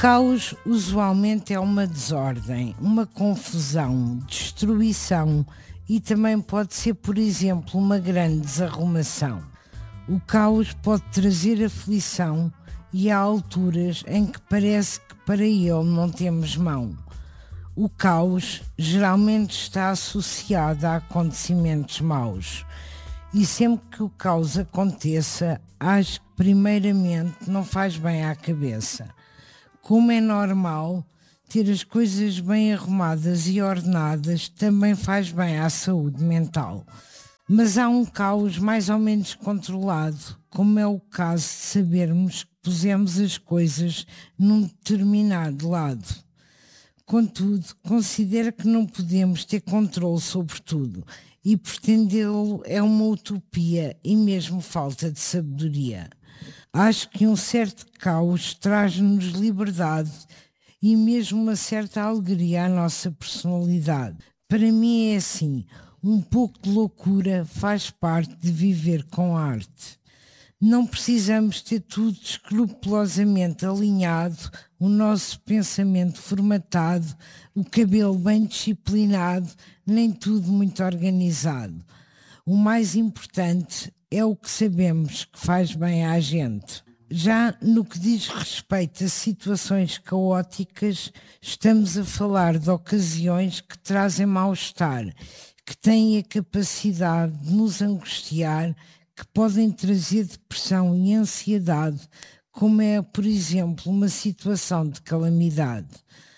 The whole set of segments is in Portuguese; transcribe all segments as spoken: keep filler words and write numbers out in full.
caos usualmente é uma desordem, uma confusão, destruição e também pode ser, por exemplo, uma grande desarrumação. O caos pode trazer aflição e há alturas em que parece que para ele não temos mão. O caos geralmente está associado a acontecimentos maus e sempre que o caos aconteça, acho que primeiramente não faz bem à cabeça. Como é normal, ter as coisas bem arrumadas e ordenadas também faz bem à saúde mental. Mas há um caos mais ou menos controlado, como é o caso de sabermos que pusemos as coisas num determinado lado. Contudo, considero que não podemos ter controle sobre tudo e pretendê-lo é uma utopia e mesmo falta de sabedoria. Acho que um certo caos traz-nos liberdade e mesmo uma certa alegria à nossa personalidade. Para mim é assim, um pouco de loucura faz parte de viver com arte. Não precisamos ter tudo escrupulosamente alinhado, o nosso pensamento formatado, o cabelo bem disciplinado, nem tudo muito organizado. O mais importante é o que sabemos que faz bem à gente. Já no que diz respeito a situações caóticas, estamos a falar de ocasiões que trazem mal-estar, que têm a capacidade de nos angustiar, que podem trazer depressão e ansiedade, como é, por exemplo, uma situação de calamidade.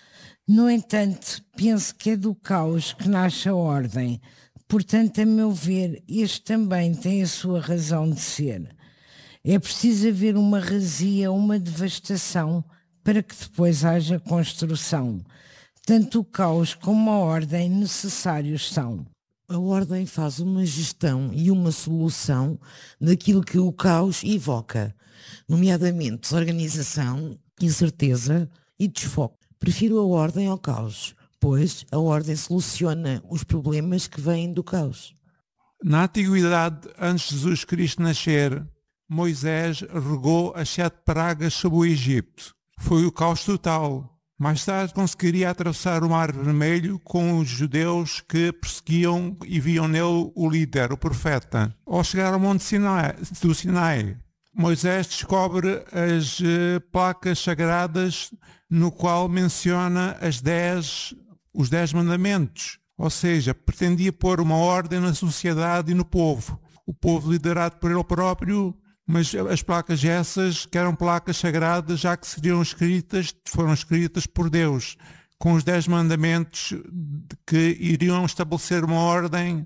No entanto, penso que é do caos que nasce a ordem. Portanto, a meu ver, este também tem a sua razão de ser. É preciso haver uma razia, uma devastação, para que depois haja construção. Tanto o caos como a ordem necessários são. A ordem faz uma gestão e uma solução daquilo que o caos evoca, nomeadamente desorganização, incerteza e desfoque. Prefiro a ordem ao caos, pois a ordem soluciona os problemas que vêm do caos. Na antiguidade, antes de Jesus Cristo nascer, Moisés regou as sete pragas sobre o Egito. Foi o caos total. Mais tarde conseguiria atravessar o Mar Vermelho com os judeus que perseguiam e viam nele o líder, o profeta. Ao chegar ao Monte Sinai, do Sinai, Moisés descobre as uh, placas sagradas no qual menciona as dez, os dez mandamentos. Ou seja, pretendia pôr uma ordem na sociedade e no povo. O povo liderado por ele próprio, mas as placas essas, que eram placas sagradas, já que seriam escritas, foram escritas por Deus, com os dez mandamentos que iriam estabelecer uma ordem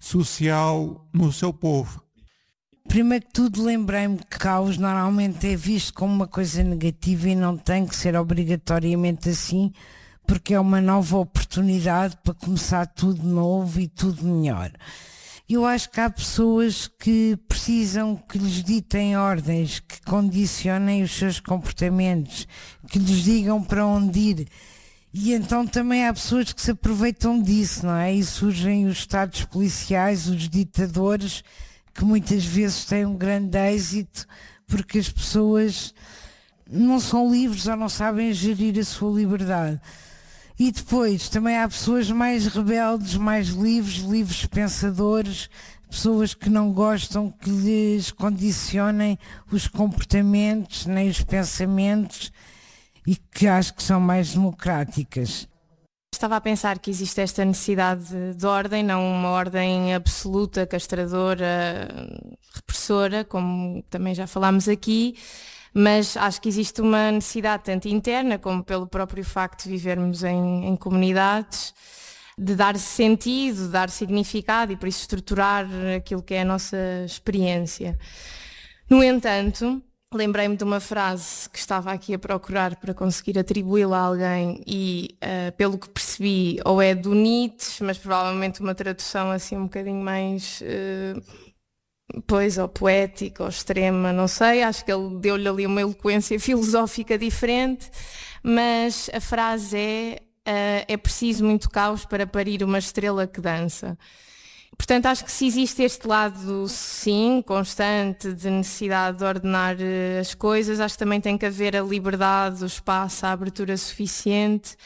social no seu povo. Primeiro que tudo, lembrei-me que caos normalmente é visto como uma coisa negativa e não tem que ser obrigatoriamente assim, porque é uma nova oportunidade para começar tudo novo e tudo melhor. Eu acho que há pessoas que precisam que lhes ditem ordens, que condicionem os seus comportamentos, que lhes digam para onde ir. E então também há pessoas que se aproveitam disso, não é? E surgem os estados policiais, os ditadores, que muitas vezes têm um grande êxito, porque as pessoas não são livres ou não sabem gerir a sua liberdade. E depois também há pessoas mais rebeldes, mais livres, livres pensadores, pessoas que não gostam que lhes condicionem os comportamentos nem os pensamentos e que acho que são mais democráticas. Estava a pensar que existe esta necessidade de ordem, não uma ordem absoluta, castradora, repressora, como também já falámos aqui, mas acho que existe uma necessidade tanto interna como pelo próprio facto de vivermos em, em comunidades, de dar sentido, dar significado e por isso estruturar aquilo que é a nossa experiência. No entanto, lembrei-me de uma frase que estava aqui a procurar para conseguir atribuí-la a alguém e, uh, pelo que percebi, ou é do Nietzsche, mas provavelmente uma tradução assim um bocadinho mais... Uh, Pois, ou poética, ou extrema, não sei, acho que ele deu-lhe ali uma eloquência filosófica diferente, mas a frase é, uh, é preciso muito caos para parir uma estrela que dança. Portanto, acho que se existe este lado, sim, constante, de necessidade de ordenar as coisas, acho que também tem que haver a liberdade, o espaço, a abertura suficiente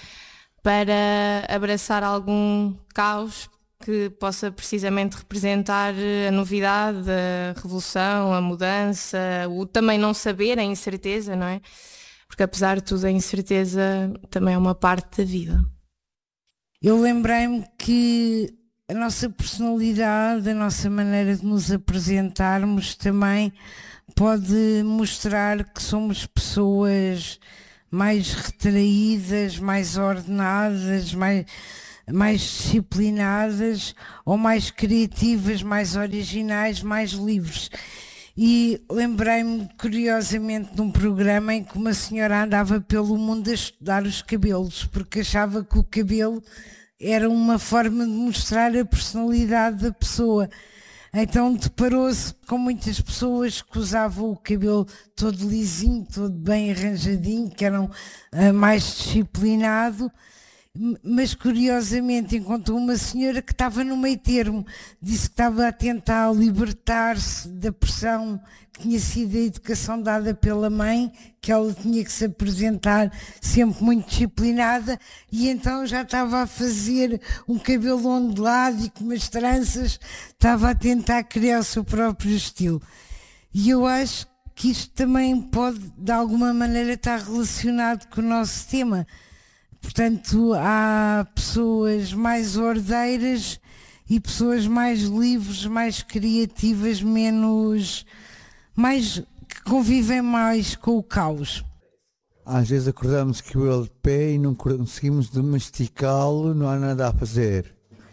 para abraçar algum caos que possa precisamente representar a novidade, a revolução, a mudança, o também não saber, a incerteza, não é? Porque apesar de tudo a incerteza também é uma parte da vida. Eu lembrei-me que a nossa personalidade, a nossa maneira de nos apresentarmos também pode mostrar que somos pessoas mais retraídas, mais ordenadas, mais, mais disciplinadas ou mais criativas, mais originais, mais livres. E lembrei-me curiosamente de um programa em que uma senhora andava pelo mundo a estudar os cabelos, porque achava que o cabelo era uma forma de mostrar a personalidade da pessoa. Então deparou-se com muitas pessoas que usavam o cabelo todo lisinho, todo bem arranjadinho, que eram uh, mais disciplinado, mas curiosamente encontrou uma senhora que estava no meio termo, disse que estava a tentar libertar-se da pressão que tinha sido a educação dada pela mãe, que ela tinha que se apresentar sempre muito disciplinada, e então já estava a fazer um cabelo ondulado e com umas tranças, estava a tentar criar o seu próprio estilo. E eu acho que isto também pode de alguma maneira estar relacionado com o nosso tema. Portanto, há pessoas mais ordeiras e pessoas mais livres, mais criativas, menos, mais, que convivem mais com o caos. Às vezes acordamos com o cabelo de pé e não conseguimos domesticá-lo, não há nada a fazer.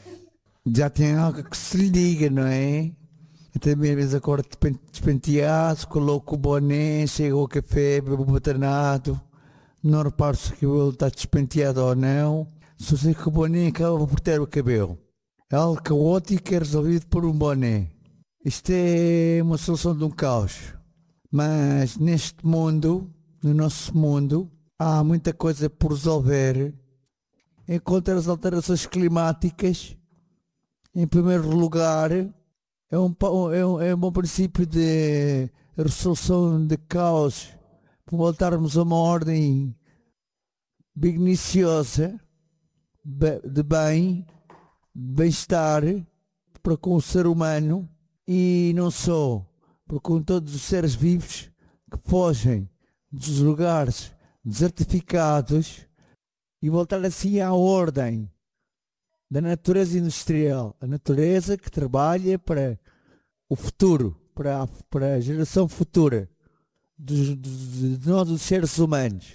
Já tem algo que se lhe diga, não é? Eu também às vezes acordo despenteado, coloco o boné, chego ao café, bebo o batanado. Não reparo se o cabelo está despenteado ou não, só sei que o boné acaba por ter o cabelo. É algo caótico, é resolvido por um boné. Isto é uma solução de um caos. Mas neste mundo, no nosso mundo, há muita coisa por resolver. Enquanto as alterações climáticas, em primeiro lugar, é um, é um, é um bom princípio de resolução de caos, para voltarmos a uma ordem beneficiosa, de bem, bem-estar para com o ser humano e não só, para com todos os seres vivos que fogem dos lugares desertificados e voltar assim à ordem da natureza industrial, a natureza que trabalha para o futuro, para a, para a geração futura de, de, de nós, os seres humanos.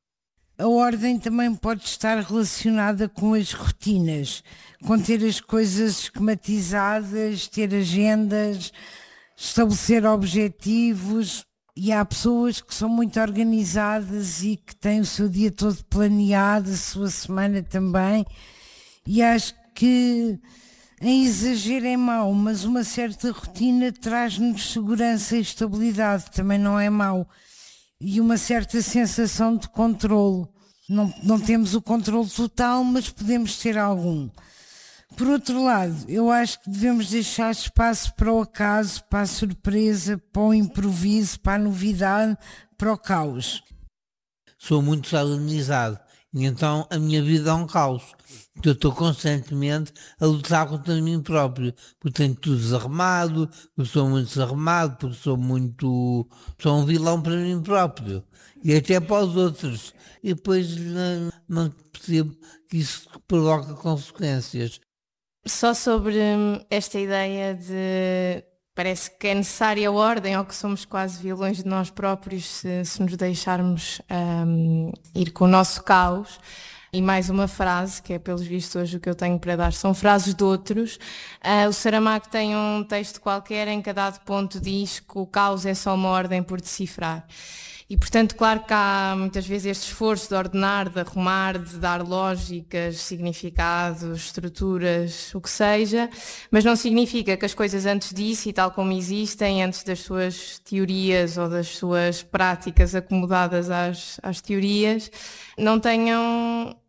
A ordem também pode estar relacionada com as rotinas, com ter as coisas esquematizadas, ter agendas, estabelecer objetivos, e há pessoas que são muito organizadas e que têm o seu dia todo planeado, a sua semana também, e acho que em exagero é mau, mas uma certa rotina traz-nos segurança e estabilidade, também não é mau. E uma certa sensação de controlo. Não, não temos o controlo total, mas podemos ter algum. Por outro lado, eu acho que devemos deixar espaço para o acaso, para a surpresa, para o improviso, para a novidade, para o caos. Sou muito desorganizado e então a minha vida é um caos. Eu estou constantemente a lutar contra mim próprio, porque tenho tudo desarrumado, porque sou muito desarrumado, porque sou muito... sou um vilão para mim próprio e até para os outros. E depois não, não percebo que isso provoca consequências. Só sobre esta ideia de parece que é necessária a ordem ou que somos quase vilões de nós próprios se, se nos deixarmos um, ir com o nosso caos. E mais uma frase, que é pelos vistos hoje o que eu tenho para dar, são frases de outros. Uh, o Saramago tem um texto qualquer em que a dado ponto diz que o caos é só uma ordem por decifrar. E portanto, claro que há muitas vezes este esforço de ordenar, de arrumar, de dar lógicas, significados, estruturas, o que seja, mas não significa que as coisas antes disso e tal como existem, antes das suas teorias ou das suas práticas acomodadas às, às teorias, não tenham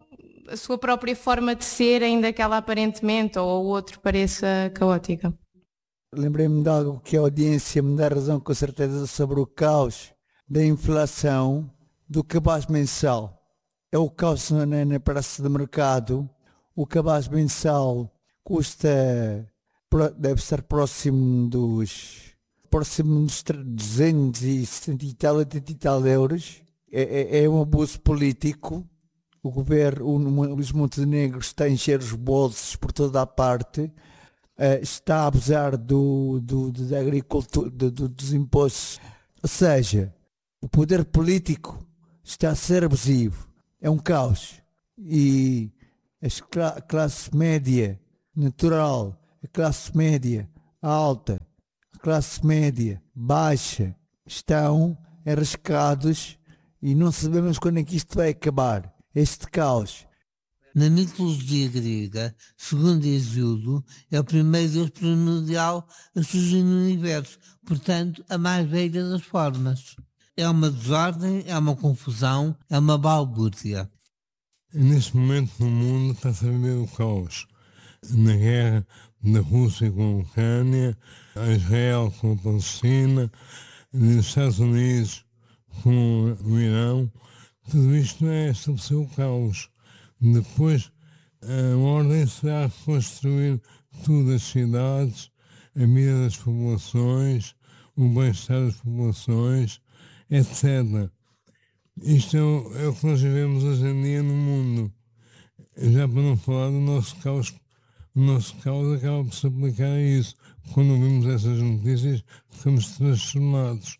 a sua própria forma de ser, ainda que ela aparentemente ou o outro pareça caótica. Lembrei-me de algo que a audiência me dá razão com certeza sobre o caos da inflação do cabaz mensal. É o caos na, na praça de mercado. O cabaz mensal custa, deve estar próximo dos, próximo dos duzentos e sessenta e tal, oitenta e tal euros. É, é, é um abuso político. O governo, o Luís Montenegro, está a encher os bolsos por toda a parte. Uh, está a abusar do, do, da agricultura, do, do, dos impostos. Ou seja, o poder político está a ser abusivo. É um caos. E a classe média natural, a classe média alta, a classe média baixa estão arriscados e não sabemos quando é que isto vai acabar. Este caos. Na mitologia grega, segundo Hesíodo, é o primeiro Deus primordial a surgir no universo, portanto, a mais velha das formas. É uma desordem, é uma confusão, é uma balbúrdia. Neste momento no mundo está-se a viver o caos. Na guerra da Rússia com a Ucrânia, a Israel com a Palestina, nos Estados Unidos com o Irão, tudo isto é estabelecer o caos. Depois, a ordem será reconstruir tudo, as cidades, a vida das populações, o bem-estar das populações, etcétera. Isto é o, é o que nós vivemos hoje em dia no mundo. Já para não falar do nosso caos, o nosso caos acaba por se aplicar a isso. Quando ouvimos essas notícias, ficamos transformados.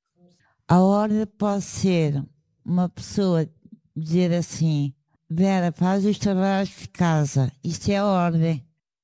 A ordem pode ser uma pessoa dizer assim: Vera, faz os trabalhos de casa. Isto é a ordem.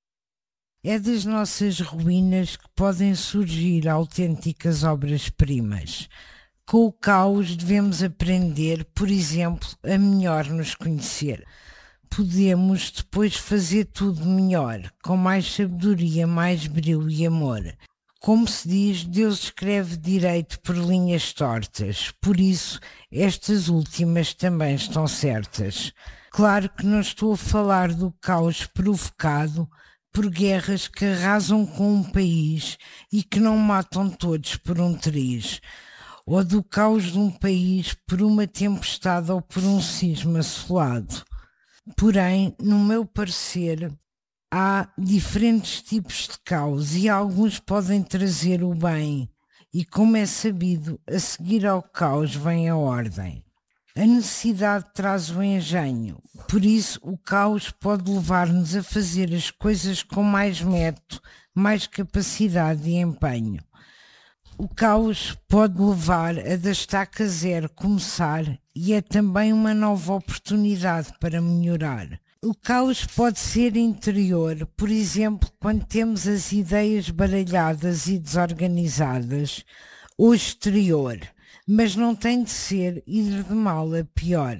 É das nossas ruínas que podem surgir autênticas obras-primas. Com o caos devemos aprender, por exemplo, a melhor nos conhecer. Podemos depois fazer tudo melhor, com mais sabedoria, mais brilho e amor. Como se diz, Deus escreve direito por linhas tortas, por isso estas últimas também estão certas. Claro que não estou a falar do caos provocado por guerras que arrasam com um país e que não matam todos por um triz, ou do caos de um país por uma tempestade ou por um cisma assolado. Porém, no meu parecer, há diferentes tipos de caos e alguns podem trazer o bem, e como é sabido, a seguir ao caos vem a ordem. A necessidade traz o engenho, por isso o caos pode levar-nos a fazer as coisas com mais método, mais capacidade e empenho. O caos pode levar a da estaca zero começar e é também uma nova oportunidade para melhorar. O caos pode ser interior, por exemplo, quando temos as ideias baralhadas e desorganizadas, ou exterior, mas não tem de ser ir de mal a pior.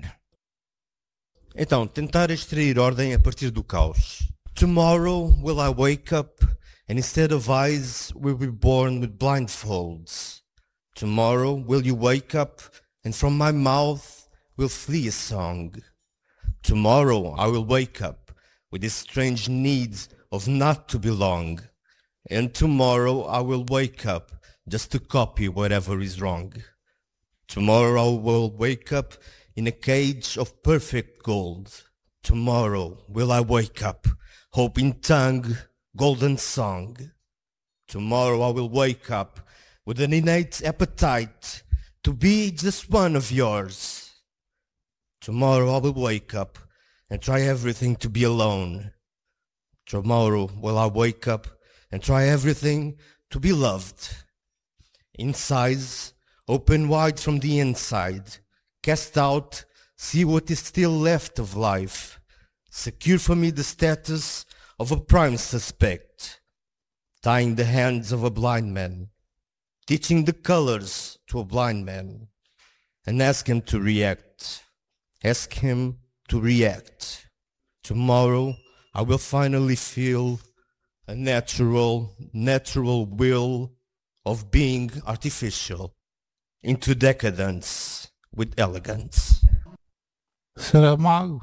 Então, tentar extrair ordem a partir do caos. Tomorrow will I wake up and instead of eyes will be born with blindfolds. Tomorrow will you wake up and from my mouth will flee a song. Tomorrow I will wake up with this strange need of not to belong. And tomorrow I will wake up just to copy whatever is wrong. Tomorrow I will wake up in a cage of perfect gold. Tomorrow will I wake up, hope in tongue, golden song. Tomorrow I will wake up with an innate appetite to be just one of yours. Tomorrow I will wake up and try everything to be alone. Tomorrow will I wake up and try everything to be loved. Inside, open wide from the inside, cast out, see what is still left of life. Secure for me the status of a prime suspect, tying the hands of a blind man, teaching the colors to a blind man, and ask him to react. Ask him to react. Tomorrow I will finally feel a natural, natural will of being artificial into decadence with elegance. Saramago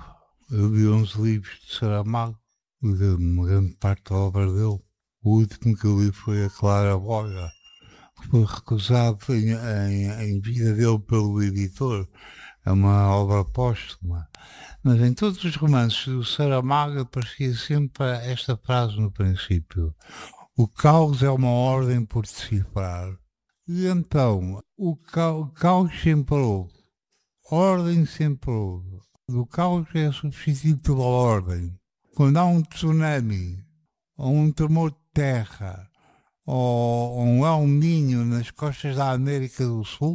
Eu li uns livros de Saramago, uma grande parte da obra dele. O último que eu li foi A Claraboia, que foi recusado em, em, em vida dele pelo editor. É uma obra póstuma. Mas em todos os romances do Saramago aparecia sempre esta frase no princípio: o caos é uma ordem por decifrar. E então, o caos, caos sempre houve, ordem sempre houve. O caos é substituído pela ordem. Quando há um tsunami, ou um tremor de terra, ou, ou um El Niño nas costas da América do Sul,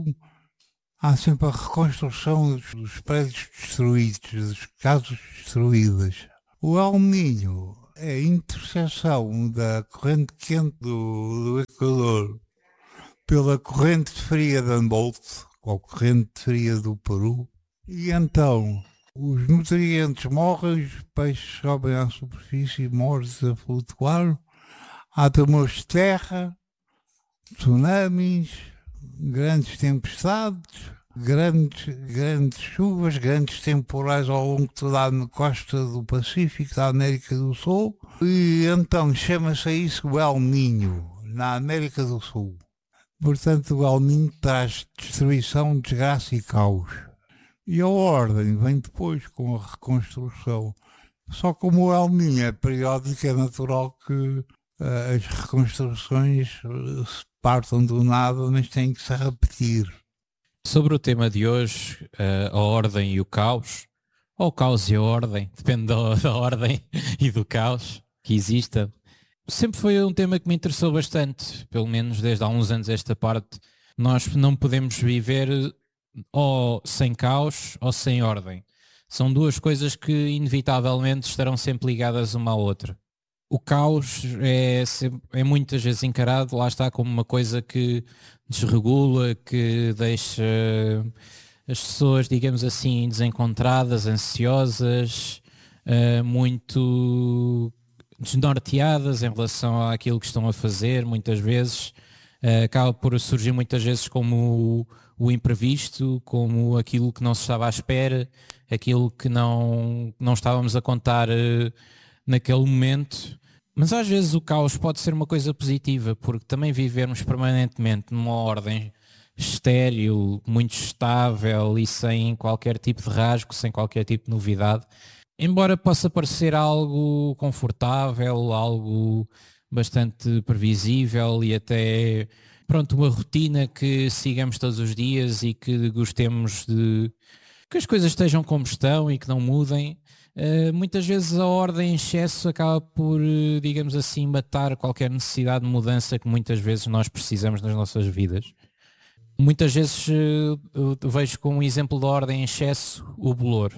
há sempre a reconstrução dos, dos prédios destruídos, das casas destruídas. O El Niño é a interseção da corrente quente do, do Equador pela corrente fria de Humboldt, ou corrente fria do Peru, e então os nutrientes morrem, os peixes sobem à superfície mortos a flutuar, há tremores de terra, tsunamis, grandes tempestades, grandes, grandes chuvas, grandes temporais ao longo de toda a costa do Pacífico, da América do Sul, e então chama-se a isso o El Niño, na América do Sul. Portanto, o El Niño traz destruição, desgraça e caos. E a ordem vem depois com a reconstrução. Só como o El Niño é periódico, é natural que uh, as reconstruções uh, se partam do nada, mas têm que se repetir. Sobre o tema de hoje, uh, a ordem e o caos, ou o caos e a ordem, depende da, da ordem e do caos que exista. Sempre foi um tema que me interessou bastante, pelo menos desde há uns anos esta parte. Nós não podemos viver ou sem caos ou sem ordem. São duas coisas que inevitavelmente estarão sempre ligadas uma à outra. O caos é, é muitas vezes encarado, lá está, como uma coisa que desregula, que deixa as pessoas, digamos assim, desencontradas, ansiosas, muito desnorteadas em relação àquilo que estão a fazer, muitas vezes. Acaba por surgir muitas vezes como o, o imprevisto, como aquilo que não se estava à espera, aquilo que não, não estávamos a contar naquele momento. Mas às vezes o caos pode ser uma coisa positiva, porque também vivermos permanentemente numa ordem estéril, muito estável e sem qualquer tipo de rasgo, sem qualquer tipo de novidade, embora possa parecer algo confortável, algo bastante previsível e até, pronto, uma rotina que sigamos todos os dias e que gostemos de que as coisas estejam como estão e que não mudem, uh, muitas vezes a ordem em excesso acaba por, uh, digamos assim, matar qualquer necessidade de mudança que muitas vezes nós precisamos nas nossas vidas. Muitas vezes uh, eu vejo como um exemplo de ordem em excesso o bolor.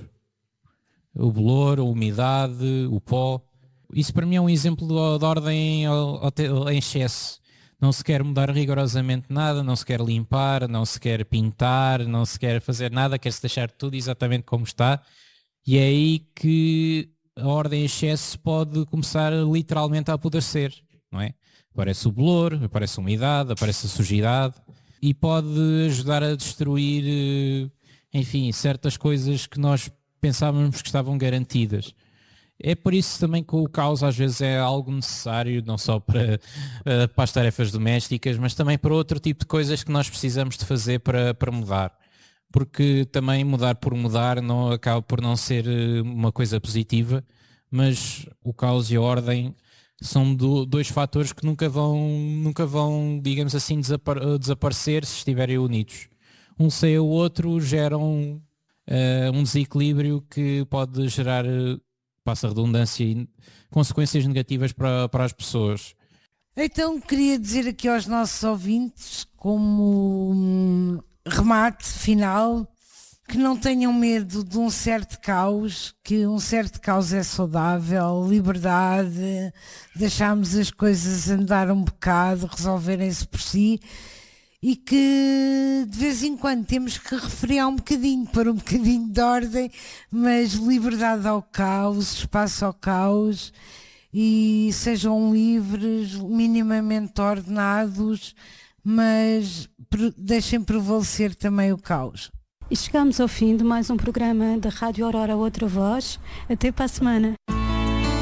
O bolor, a umidade, o pó. Isso para mim é um exemplo de, de ordem em excesso. Não se quer mudar rigorosamente nada, não se quer limpar, não se quer pintar, não se quer fazer nada, quer-se deixar tudo exatamente como está. E é aí que a ordem em excesso pode começar literalmente a apodrecer, não é? Aparece o bolor, aparece a umidade, aparece a sujidade e pode ajudar a destruir, enfim, certas coisas que nós pensávamos que estavam garantidas. É por isso também que o caos às vezes é algo necessário, não só para, para as tarefas domésticas, mas também para outro tipo de coisas que nós precisamos de fazer para, para mudar. Porque também mudar por mudar não, acaba por não ser uma coisa positiva, mas o caos e a ordem são do, dois fatores que nunca vão, nunca vão, digamos assim, desapar, desaparecer se estiverem unidos. Um sem o outro geram uh, um desequilíbrio que pode gerar, passa a redundância, e consequências negativas para, para as pessoas. Então queria dizer aqui aos nossos ouvintes, como um remate final, que não tenham medo de um certo caos, que um certo caos é saudável, liberdade, deixarmos as coisas andar um bocado, resolverem-se por si, e que de vez em quando temos que refriar um bocadinho para um bocadinho de ordem, mas liberdade ao caos, espaço ao caos, e sejam livres, minimamente ordenados, mas deixem prevalecer também o caos. E chegamos ao fim de mais um programa da Rádio Aurora Outra Voz. Até para a semana.